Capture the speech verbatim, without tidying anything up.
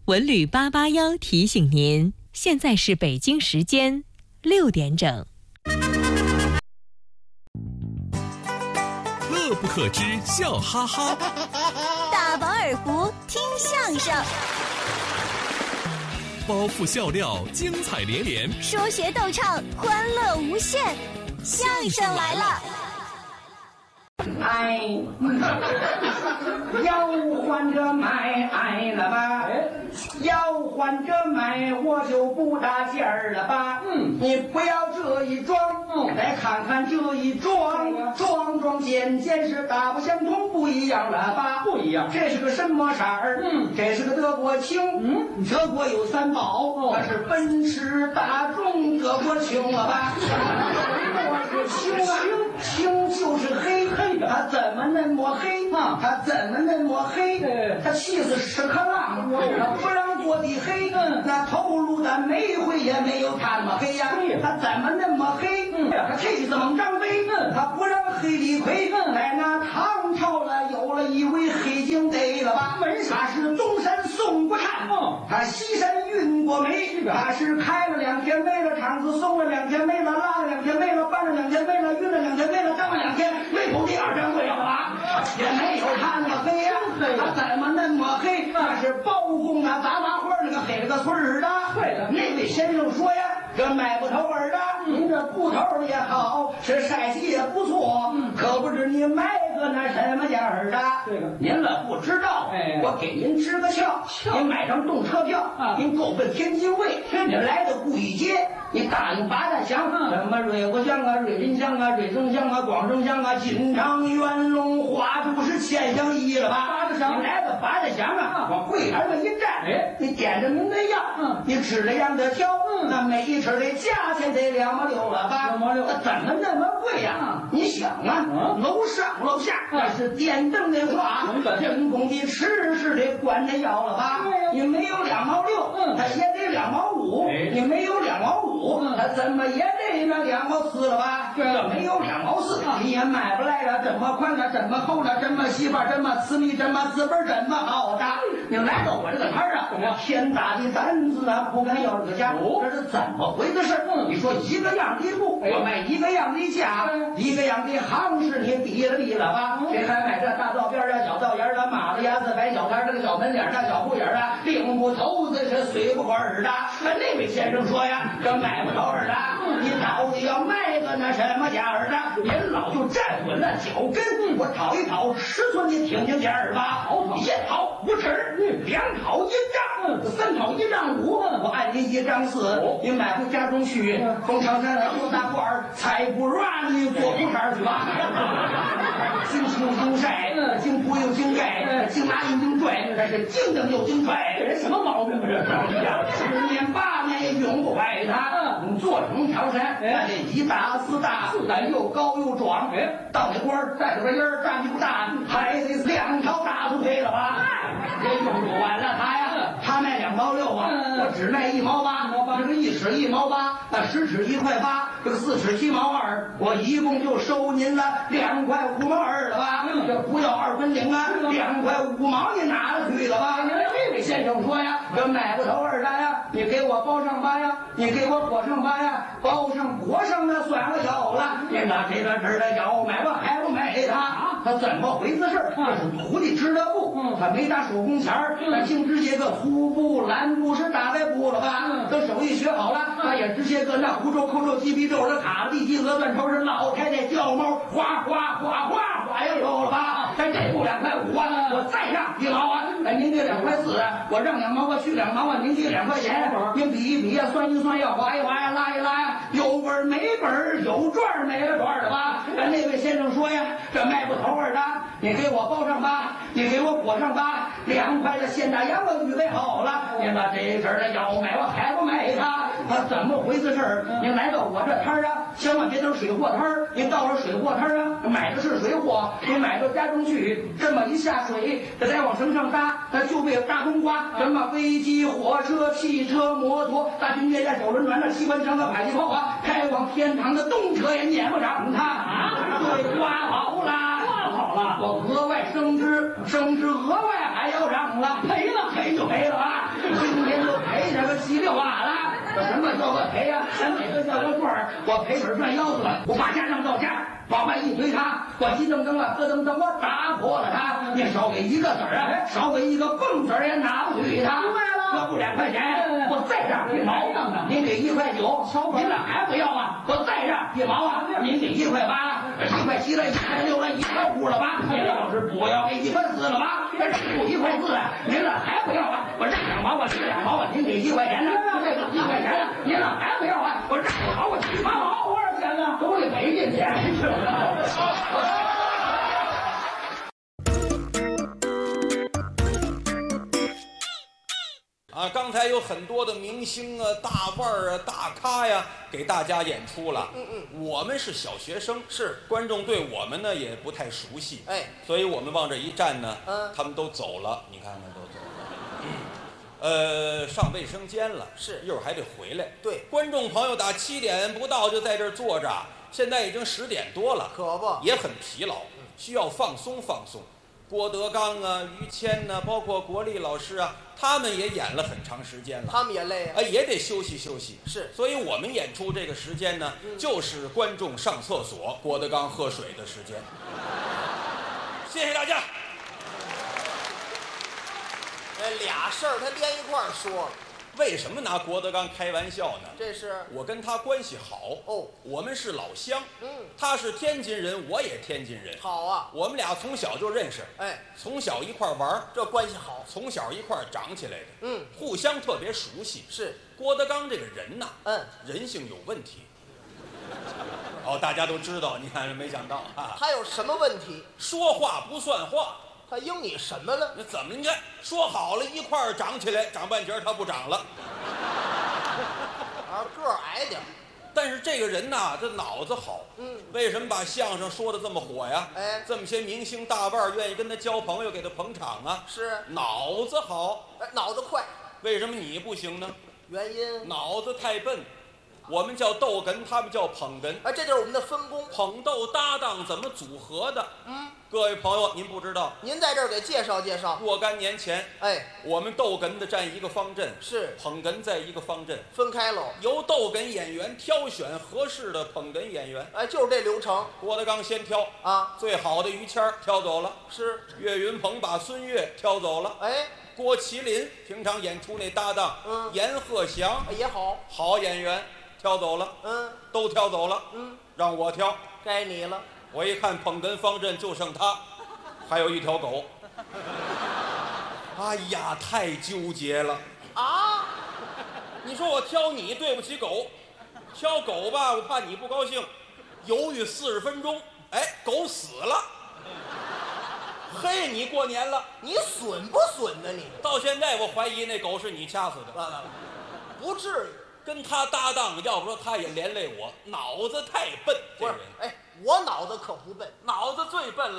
文旅八八幺提醒您，现在是北京时间六点整。 乐不可支，笑哈哈。 大饱耳福，听相声。 包袱笑料，精彩连连； 说学逗唱，欢乐无限。相声来了！ 哎，要换着买哎了吧？要换着买，我就不搭劲儿了吧？嗯，你不要这一装，嗯，来看看这一装，装装件件是大不相同，不一样了吧？不一样。这是个什么色儿？嗯，这是个德国青。嗯，德国有三宝，它是奔驰、大众、德国青了吧？我是青啊，青就是黑黑的，它怎么那么黑啊？它怎么那么黑？它气死屎壳郎，它不让做的黑，那头颅的煤灰也没有它那么黑呀。它怎么那么黑？它气死猛张飞，它不让黑李逵。在那唐朝了，有了一位黑警得了吧？他是东山送过炭，他西山运过煤，他是开了两天煤了，厂子送了两天煤了，拉了两天煤了，搬了两天煤了，运了两天煤了，当了两天煤头第二张贵了吧？也没有他那么黑呀，他怎么那么黑？他是包公啊，杂杂花那个黑了个村儿的。对了，那位先生说呀，这买不头儿的，您这铺头也好，是晒气也不错，可不知你买个那什么价儿的。这个您了不知道，哎，我给您支个窍，您买张动车票，您够奔天津卫，您来到故意街，你答应八大乡，什么瑞国乡啊、瑞林乡啊、瑞增乡啊、广州乡啊、锦昌、元龙、花都是千乡一了吧？八大乡，你来到八大乡啊，往柜台上一站，哎，你点着您的样，嗯，你指着样的挑，嗯，那每一尺的价钱得两毛六了吧？两毛六，怎么那么贵呀？你想啊，楼上楼下那是电灯的话，人工的吃是得管着要了吧？你没有两毛六，嗯，它也得两毛五，你没有两毛五，它怎么也得那两毛四了吧？这没有两毛四，你也买不来了，怎么宽了，怎么厚了，怎么细吧，怎么瓷密，怎么字本，怎么好的？你来到我这个摊儿啊，天大的胆子啊，不敢要这个价，这是怎么回事？你说一个样的布，我卖一个样的价，一个样的行市，你比了比了吧？谁还买这大道边的小道沿的马子牙子白小摊这个小门脸大小户眼啊，领不头子是随不过耳的。那位先生说呀，这买不着耳的，你到底要卖个那什么价儿的？您老就站稳了脚跟，我讨一讨尺寸，你听听价儿吧。一讨五尺，两讨一丈，三讨一丈五，我按您一丈四，你买回家中去，从长山来多大罐儿，才不软你做不茬去吧。经青经晒，经铺又经盖，经拉又经拽，这是经蹬又经拽，这人什么毛病啊？这十年八年也永不坏他。做成条山，那这一大四大，咱又高又壮，到那官儿带着个烟儿，站起不大，还得两条大腿腿了吧？这用不完了他呀，他卖两毛六啊，我只卖一毛八，这个一尺一毛八，那十尺一块八，这个四尺七毛二，我一共就收您了两块五毛二了吧？这不要二分零啊，两块五毛你拿了去了吧？这位先生说呀，这买不头二的呀，你给我包上吧呀，你给我裹上吧呀，包上裹上那算了有了，你拿这个这儿的要买吧还不买他？他怎么回事？这是徒弟织的布，他没打手工钱儿，他净直接个粗布、蓝布是大白布了吧？等手艺学好了，他也直接个那胡诌、扣诌、鸡皮皱的卡地鸡鹅断头是老太太叫猫，哗哗哗哗哗呀有了吧？咱这布两块五啊，我再让一毛啊，哎您给两块四，我让两毛啊，去两毛啊，您给两块钱，您比一比呀，算一算呀，划一划呀，拉一拉呀，有本没本，有赚没了赚的吧？那位先生说呀，这卖不头儿的，你给我包上吧，你给我裹上吧，两块的现大洋我预备好了，您把这阵儿的要买我还不买他？他怎么回事儿？您来到我这摊儿啊，千万别等水货摊儿，您到了水货摊儿啊，买的是水货，您买到家中去，这么一下水，这再往绳上搭，它就被大冬瓜，什么飞机、火车、汽车、摩托、大军舰、小轮船、那机关枪、的迫击炮啊，开往天堂的动车也撵不上它啊！对，刮好了，刮好了，我额外升职，升职额外还要让了，赔了赔就赔了啊！ 什么叫我赔呀？咱每个叫个段儿，我赔本赚腰子了，我把家当照家，往外一推他，我急噔噔啊，咯噔噔，我打破了他。你少给一个子儿啊，少给一个蹦子儿也拿不去他。这不两块钱，我再让一毛，您给一块九，您俩还不要啊？我再让一毛啊，您给一块八，一块七了，一块六了，一块五了吧？您要是不要给一块四了吧？这不一块四，您俩还不要啊？我让两毛，我给两毛啊，您给一块钱呢？这个一块钱了，您俩还不要啊？我让两毛，我七毛，多少钱呢？都得赔进去。 啊，刚才有很多的明星啊、大腕儿啊、大咖呀，给大家演出了。嗯嗯，我们是小学生，是观众对我们呢也不太熟悉，哎，所以我们往这一站呢，嗯，他们都走了，你看看都走了。嗯呃，上卫生间了，是一会儿还得回来。对，观众朋友打七点不到就在这儿坐着，现在已经十点多了，可不也很疲劳，需要放松放松。郭德纲啊、于谦呐、啊，包括国立老师啊，他们也演了很长时间了，他们也累啊，也得休息休息。是，所以我们演出这个时间呢，嗯、就是观众上厕所、郭德纲喝水的时间。谢谢大家。 这俩事儿他连一块儿说了。 为什么拿郭德纲开玩笑呢？ 这是我跟他关系好哦，我们是老乡，嗯，他是天津人，我也天津人，好啊，我们俩从小就认识，哎，从小一块玩，这关系好，从小一块长起来的，嗯，互相特别熟悉。是郭德纲这个人呐，嗯，人性有问题。哦，大家都知道，你看没想到啊， 他有什么问题？ 说话不算话。 他应你什么了？ 那怎么？你看说好了一块儿长起来，长半截他不长了， 啊，个儿矮点。 但是这个人呐，这脑子好。嗯，为什么把相声说的这么火呀？哎，这么些明星大腕愿意跟他交朋友，给他捧场啊？是，脑子好。 哎，脑子快。 为什么你不行呢？ 原因？ 脑子太笨。我们叫逗哏，他们叫捧哏。 啊，这就是我们的分工。 捧逗搭档怎么组合的？嗯，各位朋友，您不知道， 您在这儿给介绍介绍。 若干年前，哎，我们逗哏的站一个方阵，是捧哏在一个方阵， 分开喽。 由逗哏演员挑选合适的捧哏演员。 哎，就是这流程。 郭德纲先挑啊，最好的于谦挑走了，是岳云鹏把孙越挑走了。哎。郭麒麟平常演出那搭档，嗯，阎鹤祥也好， 好演员。挑走了，嗯，都挑走了，嗯，让我挑， 该你了。 我一看捧哏方阵就剩他，还有一条狗。哎呀，太纠结了啊！你说我挑你对不起狗，挑狗吧，我怕你不高兴，犹豫四十分钟，哎，狗死了。嘿，你过年了， 你损不损呢？你到现在我怀疑那狗是你掐死的， 不至于。 跟他搭档，要不说他也连累我，脑子太笨。这人， 哎，我脑子可不笨， 脑子最笨了。